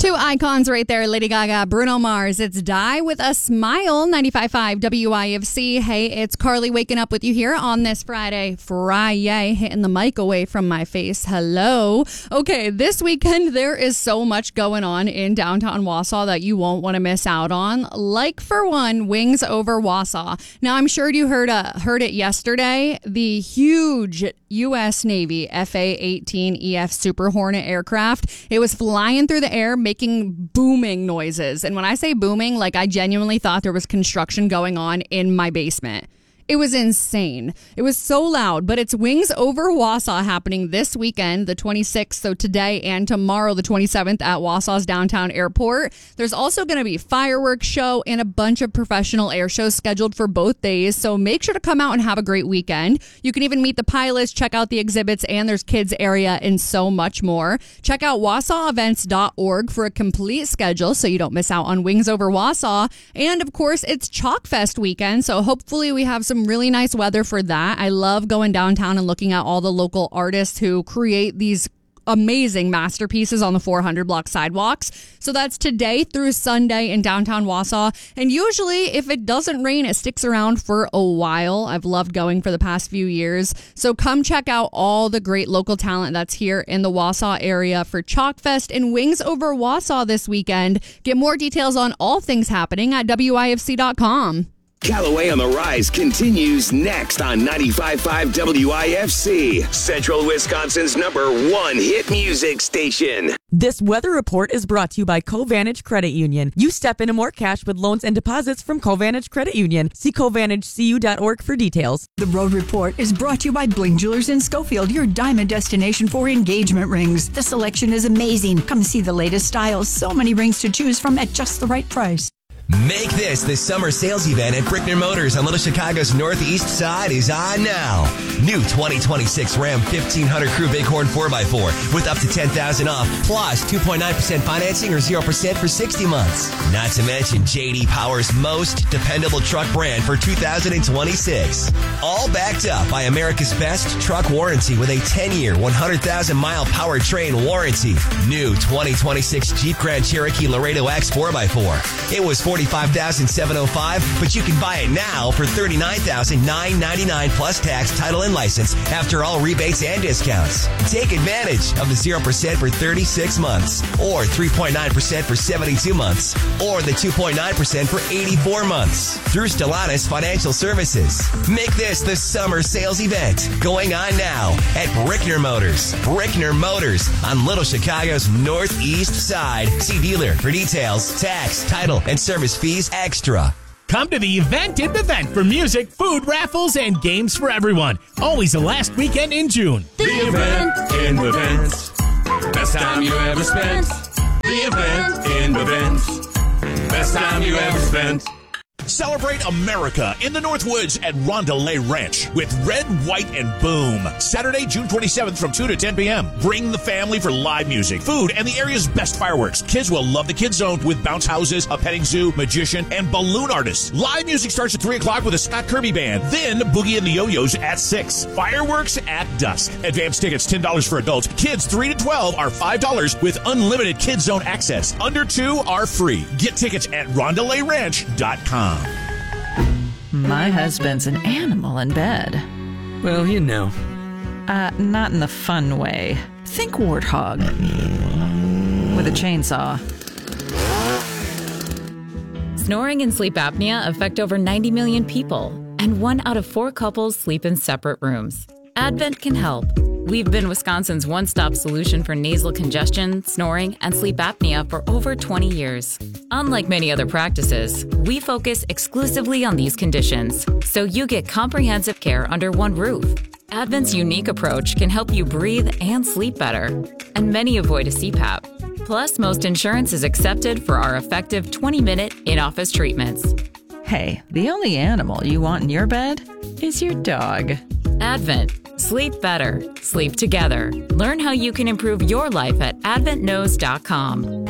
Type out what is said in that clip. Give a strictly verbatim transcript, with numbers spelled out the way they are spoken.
Two icons right there, Lady Gaga, Bruno Mars. It's Die With a Smile, ninety-five point five W I F C. Hey, it's Carly waking up with you here on this Friday. Friday, hitting the mic away from my face. Hello. Okay, this weekend there is so much going on in downtown Wausau that you won't want to miss out on. Like, for one, Wings Over Wausau. Now, I'm sure you heard, uh, heard it yesterday. The huge U S Navy F A eighteen E F Super Hornet aircraft. It was flying through the air, making booming noises. And when I say booming, like, I genuinely thought there was construction going on in my basement. It was insane. It was so loud, but it's Wings Over Wausau happening this weekend, the twenty-sixth, so today and tomorrow, the twenty-seventh, at Wausau's downtown airport. There's also going to be a fireworks show and a bunch of professional air shows scheduled for both days, so make sure to come out and have a great weekend. You can even meet the pilots, check out the exhibits, and there's kids area and so much more. Check out wausau events dot org for a complete schedule so you don't miss out on Wings Over Wausau. And, of course, it's Chalk Fest weekend, so hopefully we have some really nice weather for that. I love going downtown and looking at all the local artists who create these amazing masterpieces on the four hundred block sidewalks. So that's today through Sunday in downtown Wausau. And usually if it doesn't rain, it sticks around for a while. I've loved going for the past few years. So come check out all the great local talent that's here in the Wausau area for Chalk Fest and Wings Over Wausau this weekend. Get more details on all things happening at W I F C dot com. Callaway on the Rise continues next on ninety-five point five W I F C, Central Wisconsin's number one hit music station. This weather report is brought to you by Covantage Credit Union. You step into more cash with loans and deposits from Covantage Credit Union. See covantage c u dot org for details. The Road Report is brought to you by Bling Jewelers in Schofield, your diamond destination for engagement rings. The selection is amazing. Come see the latest styles. So many rings to choose from at just the right price. Make this the summer sales event at Brickner Motors on Little Chicago's northeast side is on now. New twenty twenty-six Ram fifteen hundred Crew Bighorn four by four with up to ten thousand dollars off, plus two point nine percent financing or zero percent for sixty months. Not to mention J D Power's most dependable truck brand for two thousand twenty-six. All backed up by America's best truck warranty with a ten-year, one hundred thousand mile powertrain warranty. New twenty twenty-six Jeep Grand Cherokee Laredo X four by four. It was forty-five thousand seven hundred five dollars, but you can buy it now for thirty-nine thousand nine hundred ninety-nine dollars plus tax, title, and license after all rebates and discounts. Take advantage of the zero percent for thirty-six months, or three point nine percent for seventy-two months, or the two point nine percent for eighty-four months through Stellantis Financial Services. Make this the summer sales event going on now at Brickner Motors. Brickner Motors on Little Chicago's northeast side. See dealer for details, tax, title, and service fees extra. Come to the event in Bevent for music, food, raffles, and games for everyone. Always the last weekend in June. The, the event in Bevent. Best time you ever spent. The event in Bevent. Best time you ever spent. Celebrate America in the Northwoods at Rondelay Ranch with Red, White, and Boom. Saturday, June twenty-seventh from two to ten p.m. Bring the family for live music, food, and the area's best fireworks. Kids will love the Kids Zone with bounce houses, a petting zoo, magician, and balloon artists. Live music starts at three o'clock with a Scott Kirby Band. Then Boogie and the Yo-Yos at six. Fireworks at dusk. Advance tickets ten dollars for adults. Kids three to twelve are five dollars with unlimited Kids Zone access. Under two are free. Get tickets at rondelay ranch dot com. My husband's an animal in bed. Well, you know. Uh, not in the fun way. Think warthog. With a chainsaw. Snoring and sleep apnea affect over ninety million people, and one out of four couples sleep in separate rooms. Advent can help. We've been Wisconsin's one-stop solution for nasal congestion, snoring, and sleep apnea for over twenty years. Unlike many other practices, we focus exclusively on these conditions, so you get comprehensive care under one roof. Advent's unique approach can help you breathe and sleep better, and many avoid a C PAP. Plus, most insurance is accepted for our effective twenty-minute in-office treatments. Hey, the only animal you want in your bed is your dog. Advent. Sleep better. Sleep together. Learn how you can improve your life at advent knows dot com.